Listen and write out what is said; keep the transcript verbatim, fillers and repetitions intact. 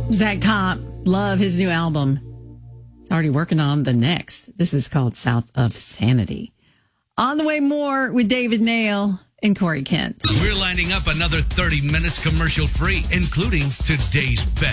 Zach Top, love his new album. He's already working on the next. This is called South of Sanity. On the way, more with David Nail and Corey Kent. We're lining up another thirty minutes commercial free, including today's best.